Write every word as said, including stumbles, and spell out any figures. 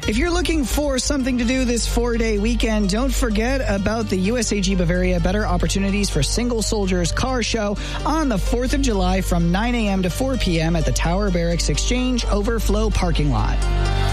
If you're looking for something to do this four-day weekend, don't forget about the U S A G Bavaria Better Opportunities for Single Soldiers car show on the fourth of July from nine a.m. to four p.m. at the Tower Barracks Exchange Overflow parking lot.